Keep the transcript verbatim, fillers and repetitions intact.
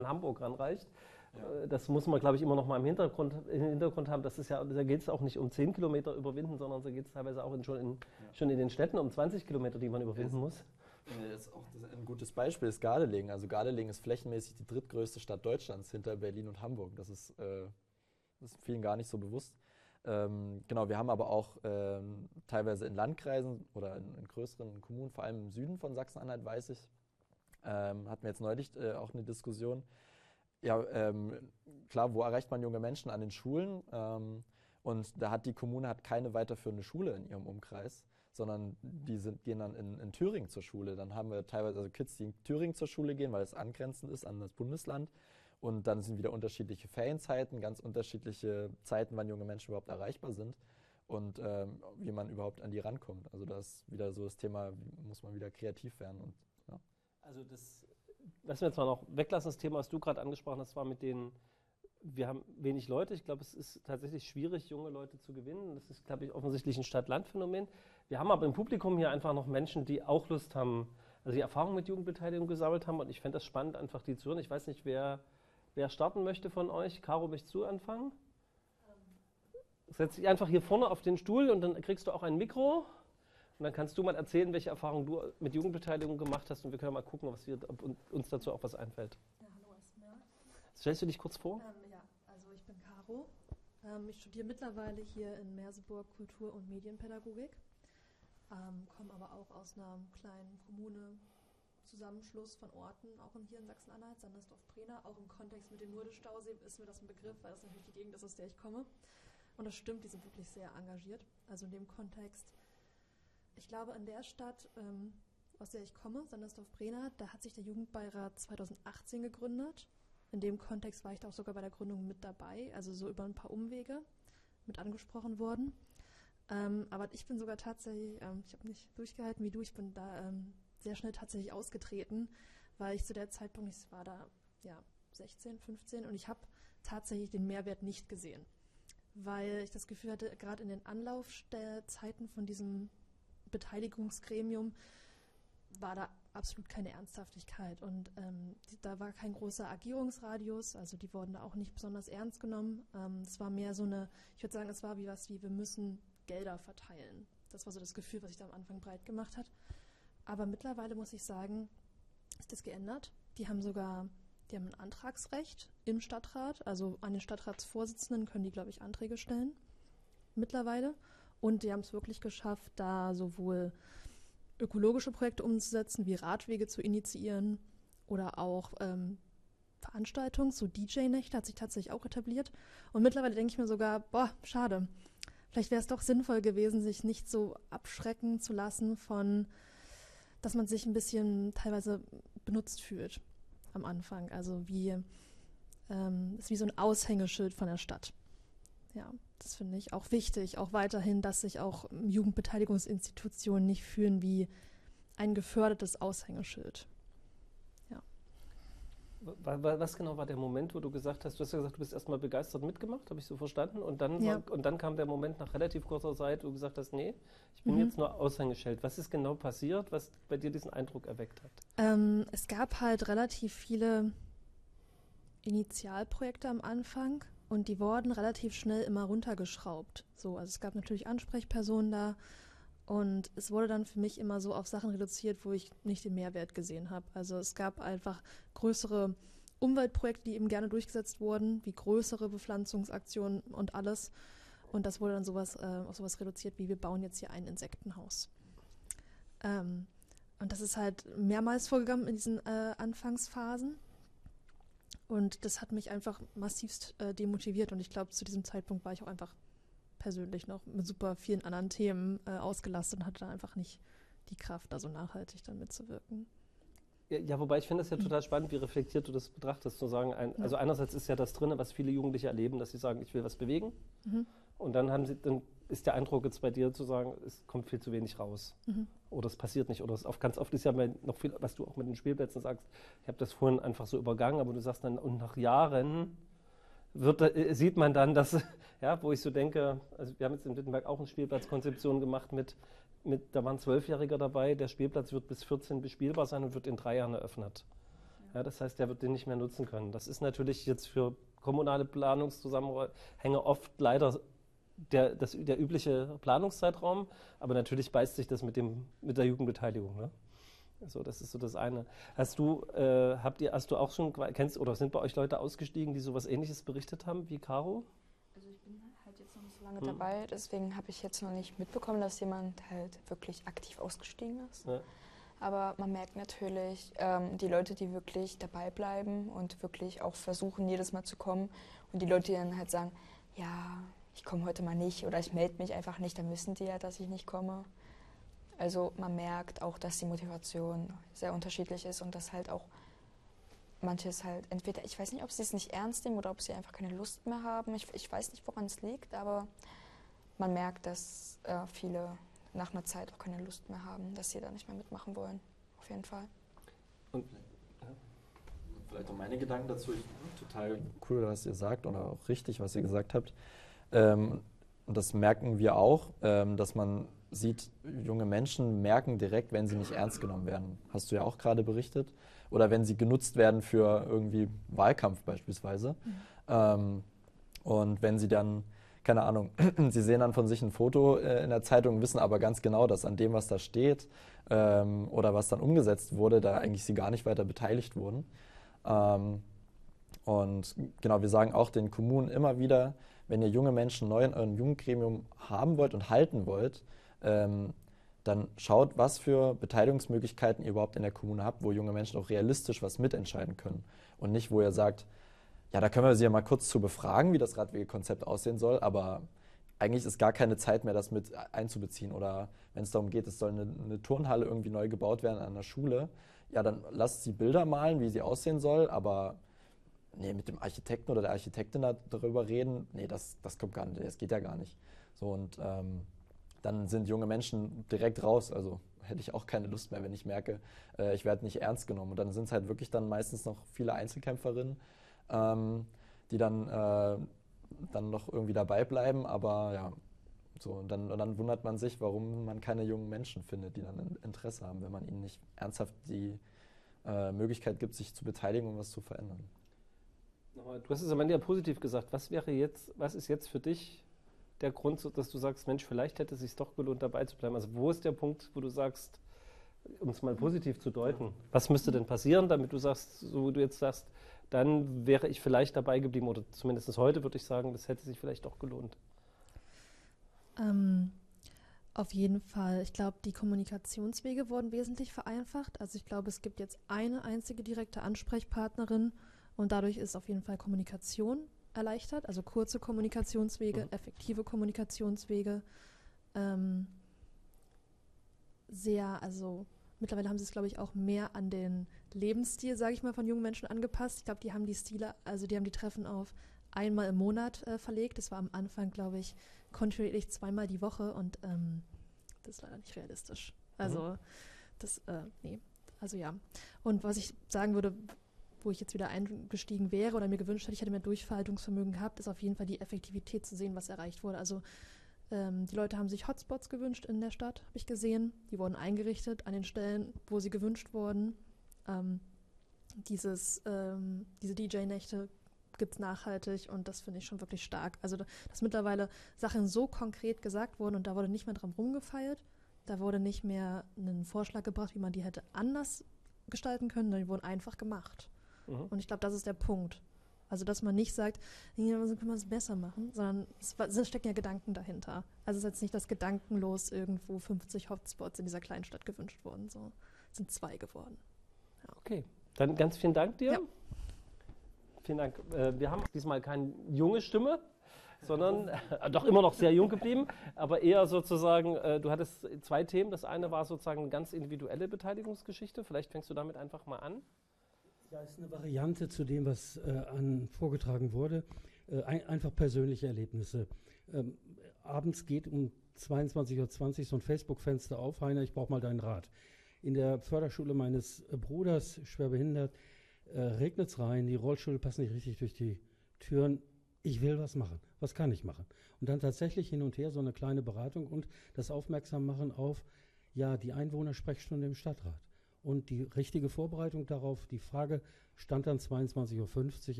Hamburg ranreicht. Ja. Das muss man, glaube ich, immer noch mal im Hintergrund, im Hintergrund haben. Das ist ja, da geht es auch nicht um zehn Kilometer überwinden, sondern da geht es teilweise auch in, schon, in, ja. schon in den Städten um zwanzig Kilometer, die man überwinden ja, muss. Das ist auch ein gutes Beispiel ist Gardelegen. Also Gardelegen ist flächenmäßig die drittgrößte Stadt Deutschlands hinter Berlin und Hamburg. Das ist, äh, das ist vielen gar nicht so bewusst. Ähm, genau, wir haben aber auch ähm, teilweise in Landkreisen oder in, in größeren Kommunen, vor allem im Süden von Sachsen-Anhalt, weiß ich, ähm, hatten wir jetzt neulich äh, auch eine Diskussion. Ja, ähm, klar, wo erreicht man junge Menschen? An den Schulen. Ähm, und da hat die Kommune hat keine weiterführende Schule in ihrem Umkreis, sondern die sind, gehen dann in, in Thüringen zur Schule. Dann haben wir teilweise also Kids, die in Thüringen zur Schule gehen, weil es angrenzend ist an das Bundesland. Und dann sind wieder unterschiedliche Ferienzeiten, ganz unterschiedliche Zeiten, wann junge Menschen überhaupt erreichbar sind und ähm, wie man überhaupt an die rankommt. Also das ist wieder so das Thema, wie muss man wieder kreativ werden. Und, ja. Also das, was wir jetzt mal noch weglassen, das Thema, was du gerade angesprochen hast, war mit den, wir haben wenig Leute. Ich glaube, es ist tatsächlich schwierig, junge Leute zu gewinnen. Das ist, glaube ich, offensichtlich ein Stadt-Land-Phänomen. Wir haben aber im Publikum hier einfach noch Menschen, die auch Lust haben, also die Erfahrung mit Jugendbeteiligung gesammelt haben. Und ich fände das spannend, einfach die zu hören. Ich weiß nicht, wer, wer starten möchte von euch. Caro, möchtest du anfangen? Setz dich einfach hier vorne auf den Stuhl und dann kriegst du auch ein Mikro. Und dann kannst du mal erzählen, welche Erfahrungen du mit Jugendbeteiligung gemacht hast. Und wir können mal gucken, was wir, ob uns dazu auch was einfällt. Ja, hallo erstmal. Stellst du dich kurz vor? Ähm, ja, also ich bin Caro. Ähm, ich studiere mittlerweile hier in Merseburg Kultur- und Medienpädagogik. Ähm, komme aber auch aus einer kleinen Kommune, Zusammenschluss von Orten, auch hier in Sachsen-Anhalt, Sandersdorf-Prena. Auch im Kontext mit dem Nurde-Stausee ist mir das ein Begriff, weil das natürlich die Gegend ist, aus der ich komme. Und das stimmt, die sind wirklich sehr engagiert. Also in dem Kontext, ich glaube, in der Stadt, ähm, aus der ich komme, Sandersdorf-Prena, da hat sich der Jugendbeirat zweitausendachtzehn gegründet. In dem Kontext war ich da auch sogar bei der Gründung mit dabei, also so über ein paar Umwege mit angesprochen worden. Ähm, aber ich bin sogar tatsächlich, ähm, ich habe nicht durchgehalten wie du, ich bin da ähm, sehr schnell tatsächlich ausgetreten, weil ich zu der Zeitpunkt, ich war da ja sechzehn, fünfzehn und ich habe tatsächlich den Mehrwert nicht gesehen, weil ich das Gefühl hatte, gerade in den Anlaufzeiten von diesem Beteiligungsgremium war da absolut keine Ernsthaftigkeit und ähm, die, da war kein großer Agierungsradius, also die wurden da auch nicht besonders ernst genommen. Ähm, es war mehr so eine, ich würde sagen, es war wie was wie, wir müssen Gelder verteilen. Das war so das Gefühl, was sich da am Anfang breit gemacht hat. Aber mittlerweile muss ich sagen, ist das geändert. Die haben sogar, die haben ein Antragsrecht im Stadtrat, also an den Stadtratsvorsitzenden können die, glaube ich, Anträge stellen mittlerweile. Und die haben es wirklich geschafft, da sowohl ökologische Projekte umzusetzen, wie Radwege zu initiieren oder auch ähm, Veranstaltungen, so D J-Nächte hat sich tatsächlich auch etabliert. Und mittlerweile denke ich mir sogar, boah, schade. Vielleicht wäre es doch sinnvoll gewesen, sich nicht so abschrecken zu lassen von, dass man sich ein bisschen teilweise benutzt fühlt am Anfang. Also wie, ähm, ist wie so ein Aushängeschild von der Stadt. Ja, das finde ich auch wichtig, auch weiterhin, dass sich auch Jugendbeteiligungsinstitutionen nicht fühlen wie ein gefördertes Aushängeschild. Ja. Was genau war der Moment, wo du gesagt hast, du hast ja gesagt, du bist erstmal begeistert mitgemacht, habe ich so verstanden, und dann, Ja. war, und dann kam der Moment nach relativ kurzer Zeit, wo du gesagt hast, nee, ich bin Mhm. jetzt nur Aushängeschild. Was ist genau passiert, was bei dir diesen Eindruck erweckt hat? Ähm, es gab halt relativ viele Initialprojekte am Anfang und die wurden relativ schnell immer runtergeschraubt. So, also es gab natürlich Ansprechpersonen da und es wurde dann für mich immer so auf Sachen reduziert, wo ich nicht den Mehrwert gesehen habe. Also es gab einfach größere Umweltprojekte, die eben gerne durchgesetzt wurden, wie größere Bepflanzungsaktionen und alles. Und das wurde dann sowas, äh, auf sowas reduziert, wie wir bauen jetzt hier ein Insektenhaus. Ähm, und das ist halt mehrmals vorgekommen in diesen äh, Anfangsphasen. Und das hat mich einfach massivst äh, demotiviert. Und ich glaube, zu diesem Zeitpunkt war ich auch einfach persönlich noch mit super vielen anderen Themen äh, ausgelastet und hatte dann einfach nicht die Kraft, da so nachhaltig dann mitzuwirken. Ja, ja, wobei ich finde es ja total spannend, wie reflektiert du das betrachtest, zu sagen, ein, Ja. also einerseits ist ja das drin, was viele Jugendliche erleben, dass sie sagen, ich will was bewegen. Mhm. Und dann haben sie, dann ist der Eindruck jetzt bei dir zu sagen, es kommt viel zu wenig raus. Mhm. Oder es passiert nicht. Oder es oft, ganz oft ist ja noch viel, was du auch mit den Spielplätzen sagst, ich habe das vorhin einfach so übergangen, aber du sagst dann, und nach Jahren wird, äh, sieht man dann, dass, ja, wo ich so denke, also wir haben jetzt in Wittenberg auch eine Spielplatzkonzeption gemacht mit, mit da waren Zwölfjährige dabei, der Spielplatz wird bis vierzehn bespielbar sein und wird in drei Jahren eröffnet. Ja, das heißt, der wird den nicht mehr nutzen können. Das ist natürlich jetzt für kommunale Planungszusammenhänge oft leider der, das, der übliche Planungszeitraum, aber natürlich beißt sich das mit, dem, mit der Jugendbeteiligung. Ne? Also das ist so das eine. Hast du, äh, habt ihr, hast du auch schon, kennst oder sind bei euch Leute ausgestiegen, die sowas Ähnliches berichtet haben wie Caro? Also ich bin halt jetzt noch nicht so lange hm. dabei, deswegen habe ich jetzt noch nicht mitbekommen, dass jemand halt wirklich aktiv ausgestiegen ist. Ja. Aber man merkt natürlich, ähm, die Leute, die wirklich dabei bleiben und wirklich auch versuchen, jedes Mal zu kommen und die Leute, die dann halt sagen, ja, ich komme heute mal nicht oder ich melde mich einfach nicht, dann wissen die ja, dass ich nicht komme. Also man merkt auch, dass die Motivation sehr unterschiedlich ist und dass halt auch manches halt entweder, ich weiß nicht, ob sie es nicht ernst nehmen oder ob sie einfach keine Lust mehr haben. Ich, ich weiß nicht, woran es liegt, aber man merkt, dass äh, viele nach einer Zeit auch keine Lust mehr haben, dass sie da nicht mehr mitmachen wollen. Auf jeden Fall. Und ja. Vielleicht auch meine Gedanken dazu. Ich, total cool, was ihr sagt oder auch richtig, was ihr gesagt habt. Ähm, und das merken wir auch, ähm, dass man sieht, junge Menschen merken direkt, wenn sie nicht ernst genommen werden. Hast du ja auch gerade berichtet. Oder wenn sie genutzt werden für irgendwie Wahlkampf beispielsweise. Mhm. Ähm, und wenn sie dann keine Ahnung, sie sehen dann von sich ein Foto äh, in der Zeitung, wissen aber ganz genau, dass an dem, was da steht ähm, oder was dann umgesetzt wurde, da eigentlich sie gar nicht weiter beteiligt wurden. Ähm, und genau, wir sagen auch den Kommunen immer wieder, wenn ihr junge Menschen neu in eurem Jugendgremium haben wollt und halten wollt, ähm, dann schaut, was für Beteiligungsmöglichkeiten ihr überhaupt in der Kommune habt, wo junge Menschen auch realistisch was mitentscheiden können. Und nicht, wo ihr sagt, ja, da können wir sie ja mal kurz zu befragen, wie das Radwegekonzept aussehen soll, aber eigentlich ist gar keine Zeit mehr, das mit einzubeziehen. Oder wenn es darum geht, es soll eine, eine Turnhalle irgendwie neu gebaut werden an der Schule, ja, dann lasst sie Bilder malen, wie sie aussehen soll, aber nee, mit dem Architekten oder der Architektin da, darüber reden, nee, das, das kommt gar nicht, das geht ja gar nicht. So, und ähm, dann sind junge Menschen direkt raus, also hätte ich auch keine Lust mehr, wenn ich merke, äh, ich werde nicht ernst genommen. Und dann sind es halt wirklich dann meistens noch viele Einzelkämpferinnen, Ähm, die dann, äh, dann noch irgendwie dabei bleiben, aber ja, so und dann, und dann wundert man sich, warum man keine jungen Menschen findet, die dann Interesse haben, wenn man ihnen nicht ernsthaft die äh, Möglichkeit gibt, sich zu beteiligen, um was zu verändern. Du hast es am Ende ja positiv gesagt. Was wäre jetzt, was ist jetzt für dich der Grund, dass du sagst, Mensch, vielleicht hätte es sich doch gelohnt, dabei zu bleiben? Also wo ist der Punkt, wo du sagst, um es mal positiv zu deuten, was müsste denn passieren, damit du sagst, so wie du jetzt sagst, dann wäre ich vielleicht dabei geblieben, oder zumindest heute würde ich sagen, das hätte sich vielleicht doch gelohnt. Ähm, auf jeden Fall. Ich glaube, die Kommunikationswege wurden wesentlich vereinfacht. Also ich glaube, es gibt jetzt eine einzige direkte Ansprechpartnerin und dadurch ist auf jeden Fall Kommunikation erleichtert. Also kurze Kommunikationswege, mhm. effektive Kommunikationswege. Ähm, sehr, also mittlerweile haben sie es, glaube ich, auch mehr an den Lebensstil, sage ich mal, von jungen Menschen angepasst. Ich glaube, die haben die Stile, also die haben die Treffen auf einmal im Monat äh, verlegt. Das war am Anfang, glaube ich, kontinuierlich zweimal die Woche und ähm, das ist leider nicht realistisch. Also mhm. das, äh, nee, also ja. Und was ich sagen würde, wo ich jetzt wieder eingestiegen wäre oder mir gewünscht hätte, ich hätte mehr Durchhaltungsvermögen gehabt, ist auf jeden Fall die Effektivität zu sehen, was erreicht wurde. Also ähm, die Leute haben sich Hotspots gewünscht in der Stadt, habe ich gesehen. Die wurden eingerichtet an den Stellen, wo sie gewünscht wurden. Ähm, dieses, ähm, diese D J-Nächte gibt es nachhaltig und das finde ich schon wirklich stark. Also, dass mittlerweile Sachen so konkret gesagt wurden und da wurde nicht mehr dran rumgefeilt, da wurde nicht mehr ein Vorschlag gebracht, wie man die hätte anders gestalten können, sondern die wurden einfach gemacht. Mhm. Und ich glaube, das ist der Punkt. Also, dass man nicht sagt, ja, so können wir es besser machen, sondern es, es stecken ja Gedanken dahinter. Also, es ist jetzt nicht, dass gedankenlos irgendwo fünfzig Hotspots in dieser kleinen Stadt gewünscht wurden. So, es sind zwei geworden. Ja. Okay, dann ganz vielen Dank dir. Ja. Vielen Dank. Äh, wir haben diesmal keine junge Stimme, sondern äh, doch immer noch sehr jung geblieben, aber eher sozusagen, äh, du hattest zwei Themen. Das eine war sozusagen eine ganz individuelle Beteiligungsgeschichte. Vielleicht fängst du damit einfach mal an. Ja, ist eine Variante zu dem, was äh, an, vorgetragen wurde. Äh, ein, einfach persönliche Erlebnisse. Ähm, abends geht um zweiundzwanzig Uhr zwanzig so ein Facebook-Fenster auf. Heiner, ich brauche mal deinen Rat. In der Förderschule meines äh, Bruders, schwer behindert, äh, regnet es rein, die Rollstühle passen nicht richtig durch die Türen. Ich will was machen. Was kann ich machen? Und dann tatsächlich hin und her so eine kleine Beratung und das Aufmerksam machen auf, ja, die Einwohnersprechstunde im Stadtrat. und die richtige Vorbereitung darauf. Die Frage stand dann zweiundzwanzig Uhr fünfzig